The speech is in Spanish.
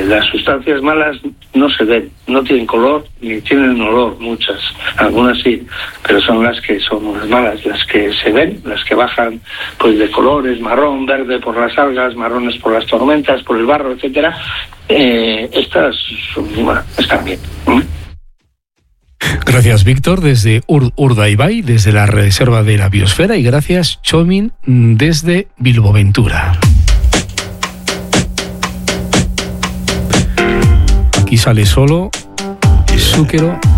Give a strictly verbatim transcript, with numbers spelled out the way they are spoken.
las sustancias malas no se ven, no tienen color ni tienen olor, muchas, algunas sí, pero son las que son las malas, las que se ven, las que bajan pues de colores, marrón, verde por las algas, marrones por las tormentas, por el barro, etcétera. Eh, estas bueno, están bien. ¿Mm? Gracias, Víctor, desde Ur- Urdaibai, desde la Reserva de la Biosfera, y gracias, Txomin, desde Bilboventura. Aquí sale solo Zúquero